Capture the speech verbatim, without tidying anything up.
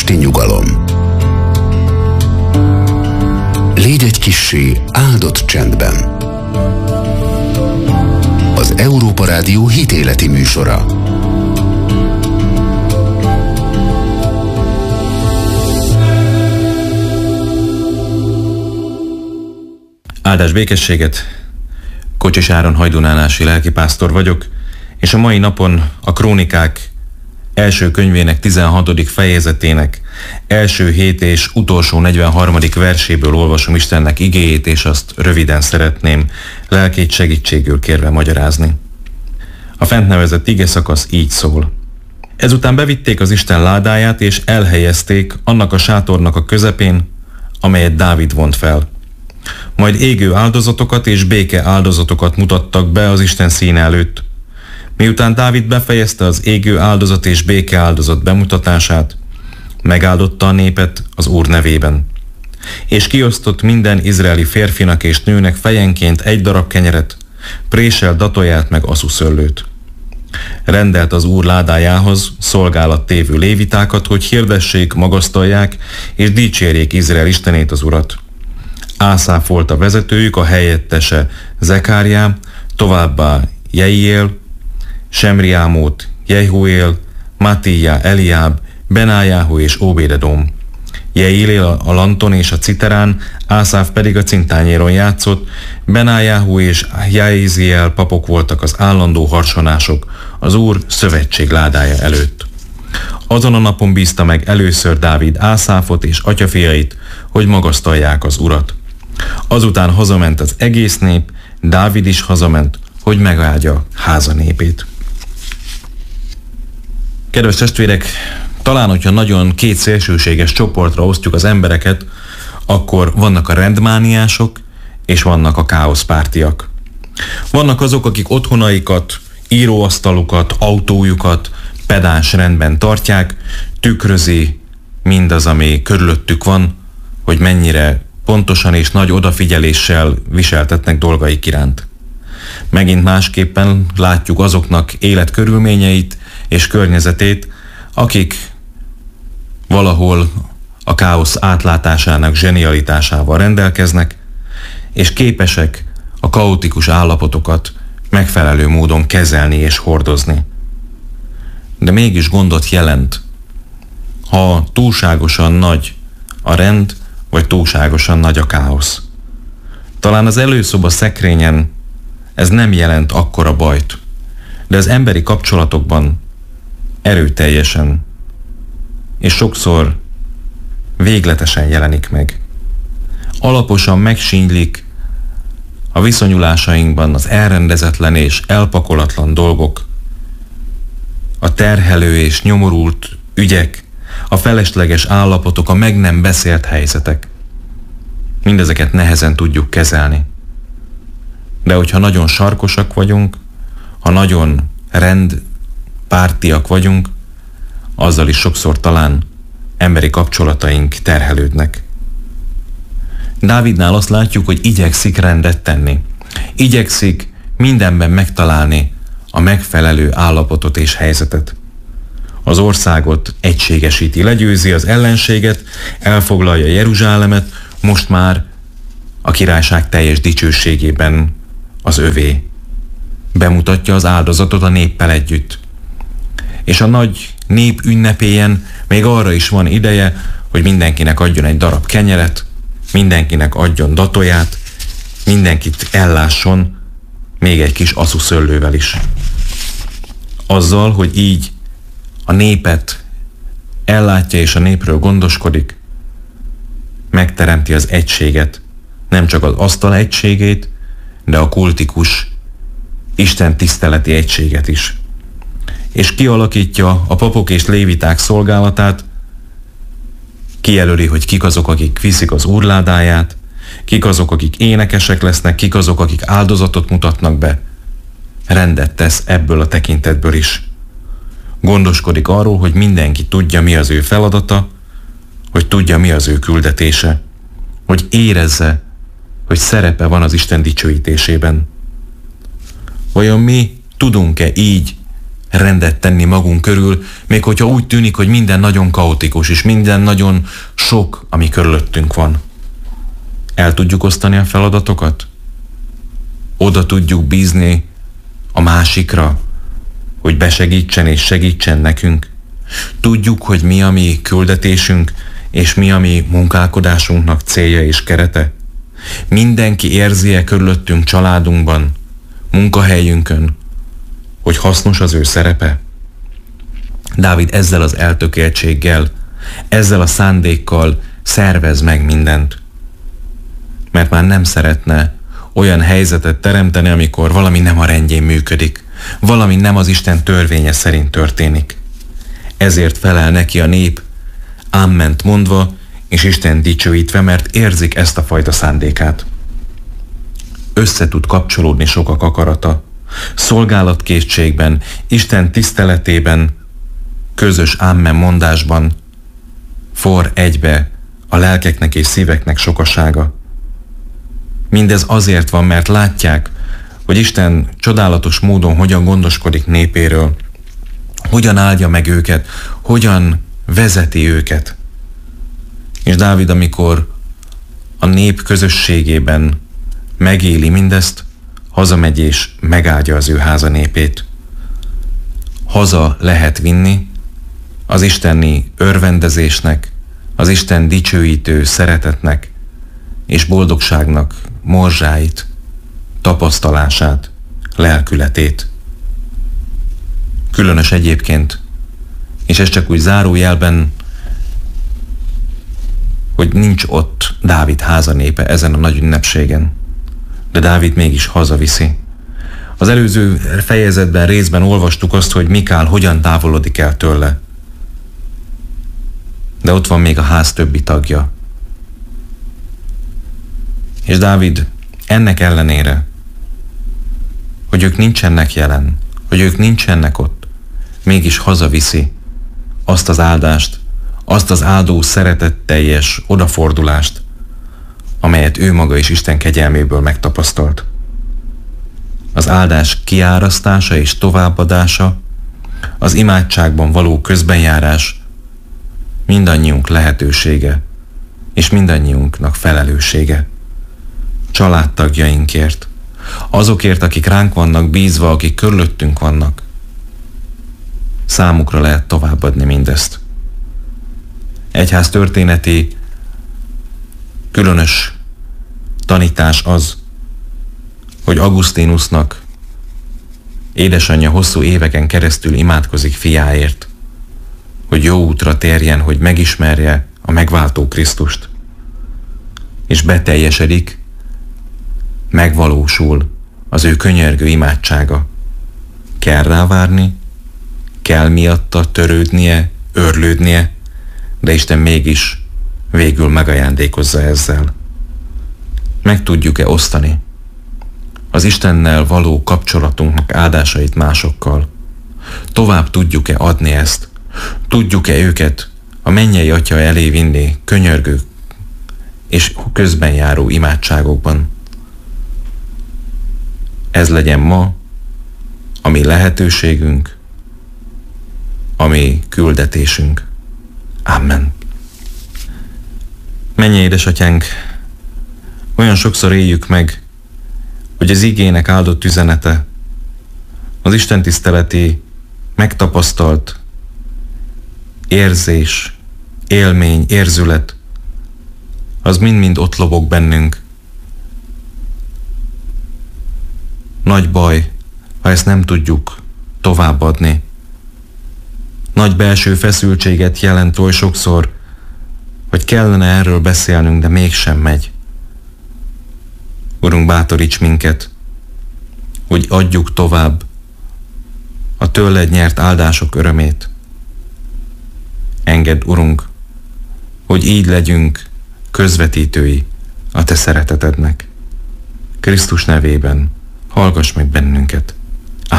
esti nyugalom. Légy egy kissé áldott csendben. Az Európa Rádió hitéleti műsora. Áldás békességet! Kocsis Áron hajdunánási lelkipásztor vagyok, és a mai napon a Krónikák első könyvének tizenhatodik fejezetének első hét és utolsó negyvenharmadik verséből olvasom Istennek igéjét, és azt röviden szeretném lelkét segítségül kérve magyarázni. A fent nevezett ige szakasz így szól. Ezután bevitték az Isten ládáját, és elhelyezték annak a sátornak a közepén, amelyet Dávid vont fel. Majd égő áldozatokat és béke áldozatokat mutattak be az Isten színe előtt. Miután Dávid befejezte az égő áldozat és béke áldozat bemutatását, megáldotta a népet az Úr nevében. És kiosztott minden izraeli férfinak és nőnek fejenként egy darab kenyeret, présel datóját meg asszuszöllőt. Rendelt az Úr ládájához szolgálattévő lévitákat, hogy hirdessék, magasztalják és dicsérjék Izrael Istenét, az Urat. Ászáf volt a vezetőjük, a helyettese Zekáriá, továbbá Jeiél, Semriámót, Jehuél, Mattíja, Eliáb, Benájáhu és Óbédedóm. Jeiél a lanton és a citerán, Ászáf pedig a cintányéron játszott, Benájáhu és Jaíziel papok voltak az állandó harsonások az Úr szövetség ládája előtt. Azon a napon bízta meg először Dávid Ászáfot és atyafiait, hogy magasztalják az Urat. Azután hazament az egész nép, Dávid is hazament, hogy megáldja háza népét. Kedves testvérek, talán, hogyha nagyon két szélsőséges csoportra osztjuk az embereket, akkor vannak a rendmániások, és vannak a káoszpártiak. Vannak azok, akik otthonaikat, íróasztalukat, autójukat pedáns rendben tartják, tükrözi mindaz, ami körülöttük van, hogy mennyire pontosan és nagy odafigyeléssel viseltetnek dolgaik iránt. Megint másképpen látjuk azoknak életkörülményeit és környezetét, akik valahol a káosz átlátásának zsenialitásával rendelkeznek, és képesek a kaotikus állapotokat megfelelő módon kezelni és hordozni. De mégis gondot jelent, ha túlságosan nagy a rend, vagy túlságosan nagy a káosz. Talán az előszoba szekrényen ez nem jelent akkora bajt, de az emberi kapcsolatokban erőteljesen és sokszor végletesen jelenik meg. Alaposan megsínylik a viszonyulásainkban az elrendezetlen és elpakolatlan dolgok, a terhelő és nyomorult ügyek, a felesleges állapotok, a meg nem beszélt helyzetek. Mindezeket nehezen tudjuk kezelni. De hogyha nagyon sarkosak vagyunk, ha nagyon rendpártiak vagyunk, azzal is sokszor talán emberi kapcsolataink terhelődnek. Dávidnál azt látjuk, hogy igyekszik rendet tenni. Igyekszik mindenben megtalálni a megfelelő állapotot és helyzetet. Az országot egységesíti, legyőzi az ellenséget, elfoglalja Jeruzsálemet, most már a királyság teljes dicsőségében az övé. Bemutatja az áldozatot a néppel együtt. És a nagy nép ünnepélyen még arra is van ideje, hogy mindenkinek adjon egy darab kenyeret, mindenkinek adjon datóját, mindenkit ellásson, még egy kis asszuszöllővel is. Azzal, hogy így a népet ellátja és a népről gondoskodik, megteremti az egységet, nem csak az asztal egységét, de a kultikus, Isten tiszteleti egységet is. És kialakítja a papok és léviták szolgálatát, kijelöli, hogy kik azok, akik viszik az Úr ládáját, kik azok, akik énekesek lesznek, kik azok, akik áldozatot mutatnak be. Rendet tesz ebből a tekintetből is. Gondoskodik arról, hogy mindenki tudja, mi az ő feladata, hogy tudja, mi az ő küldetése, hogy érezze, hogy szerepe van az Isten dicsőítésében. Vajon mi tudunk-e így rendet tenni magunk körül, még hogyha úgy tűnik, hogy minden nagyon kaotikus, és minden nagyon sok, ami körülöttünk van. El tudjuk osztani a feladatokat? Oda tudjuk bízni a másikra, hogy besegítsen és segítsen nekünk? Tudjuk, hogy mi a mi küldetésünk, és mi a mi munkálkodásunknak célja és kerete? Mindenki érzi-e körülöttünk családunkban, munkahelyünkön, hogy hasznos az ő szerepe? Dávid ezzel az eltökéltséggel, ezzel a szándékkal szervez meg mindent. Mert már nem szeretne olyan helyzetet teremteni, amikor valami nem a rendjén működik, valami nem az Isten törvénye szerint történik. Ezért felel neki a nép, ámment mondva, és Isten dicsőítve, mert érzik ezt a fajta szándékát. Össze tud kapcsolódni sokak akarata. Szolgálatkészségben, Isten tiszteletében, közös ámen mondásban forr egybe a lelkeknek és szíveknek sokasága. Mindez azért van, mert látják, hogy Isten csodálatos módon hogyan gondoskodik népéről, hogyan áldja meg őket, hogyan vezeti őket. És Dávid, amikor a nép közösségében megéli mindezt, hazamegy és megáldja az ő háza népét. Haza lehet vinni az isteni örvendezésnek, az Isten dicsőítő szeretetnek és boldogságnak morzsáit, tapasztalását, lelkületét. Különös egyébként, és ez csak úgy zárójelben, hogy nincs ott Dávid háza népe ezen a nagy ünnepségen, de Dávid mégis hazaviszi. Az előző fejezetben részben olvastuk azt, hogy Mikál hogyan távolodik el tőle. De ott van még a ház többi tagja. És Dávid ennek ellenére, hogy ők nincsenek jelen, hogy ők nincsenek ott, mégis hazaviszi azt az áldást, azt az áldó szeretetteljes odafordulást, amelyet ő maga is Isten kegyelméből megtapasztalt. Az áldás kiárasztása és továbbadása, az imádságban való közbenjárás mindannyiunk lehetősége, és mindannyiunknak felelőssége. Családtagjainkért, azokért, akik ránk vannak bízva, akik körülöttünk vannak. Számukra lehet továbbadni mindezt. Egyház történeti különös tanítás az, hogy Augustinusnak édesanyja hosszú éveken keresztül imádkozik fiáért, hogy jó útra térjen, hogy megismerje a megváltó Krisztust. És beteljesedik, megvalósul az ő könyörgő imádsága. Kell rá várni, kell miatta törődnie, őrlődnie, de Isten mégis végül megajándékozza ezzel. Meg tudjuk-e osztani az Istennel való kapcsolatunknak áldásait másokkal? Tovább tudjuk-e adni ezt? Tudjuk-e őket a mennyei Atya elé vinni könyörgő és közben járó imádságokban? Ez legyen ma a mi lehetőségünk, a mi küldetésünk. Amen. Mennyei édesatyánk, olyan sokszor éljük meg, hogy az igének áldott üzenete, az istentiszteleti megtapasztalt érzés, élmény, érzület, az mind-mind ott lobog bennünk. Nagy baj, ha ezt nem tudjuk továbbadni. Nagy belső feszültséget jelent oly sokszor, hogy kellene erről beszélnünk, de mégsem megy. Urunk, bátoríts minket, hogy adjuk tovább a tőled nyert áldások örömét. Engedd, Urunk, hogy így legyünk közvetítői a te szeretetednek. Krisztus nevében hallgass meg bennünket.